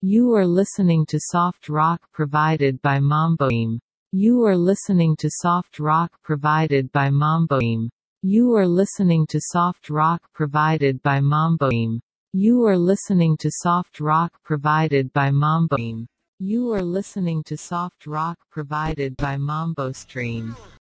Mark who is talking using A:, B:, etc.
A: You are listening to soft rock provided by Mamboim. You are listening to soft rock provided by Mamboim. You are listening to soft rock provided by Mamboim. You are listening to soft rock provided by Mamboim. You are listening to soft rock provided by MamboStream.